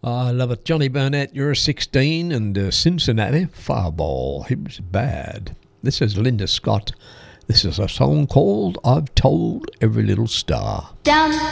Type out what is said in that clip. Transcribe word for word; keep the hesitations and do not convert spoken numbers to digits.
I love it. Johnny Burnett, You're a sixteen, and uh, Cincinnati Fireball. He was bad. This is Linda Scott. This is a song called I've Told Every Little Star. Down.